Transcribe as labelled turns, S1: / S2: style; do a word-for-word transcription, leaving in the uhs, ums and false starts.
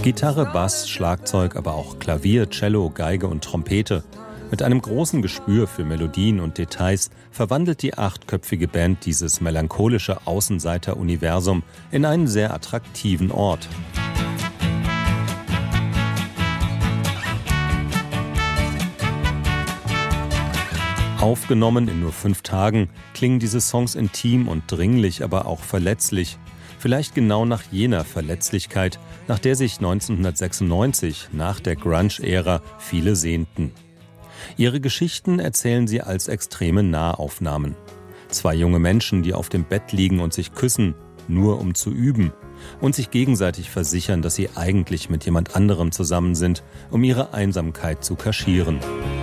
S1: Gitarre, Bass, Schlagzeug, aber auch Klavier, Cello, Geige und Trompete. Mit einem großen Gespür für Melodien und Details verwandelt die achtköpfige Band dieses melancholische Außenseiter-Universum in einen sehr attraktiven Ort. Aufgenommen in nur fünf Tagen klingen diese Songs intim und dringlich, aber auch verletzlich. Vielleicht genau nach jener Verletzlichkeit, nach der sich neunzehnhundertsechsundneunzig, nach der Grunge-Ära, viele sehnten. Ihre Geschichten erzählen sie als extreme Nahaufnahmen. Zwei junge Menschen, die auf dem Bett liegen und sich küssen, nur um zu üben, und sich gegenseitig versichern, dass sie eigentlich mit jemand anderem zusammen sind, um ihre Einsamkeit zu kaschieren.